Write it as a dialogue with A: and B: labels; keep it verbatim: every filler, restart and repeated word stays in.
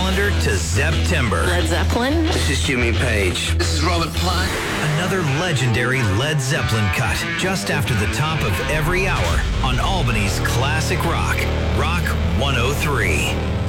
A: calendar to September.
B: Led Zeppelin.
C: This is Jimmy Page. This is Robert Plant.
A: Another legendary Led Zeppelin cut just after the top of every hour on Albany's Classic Rock, Rock one oh three.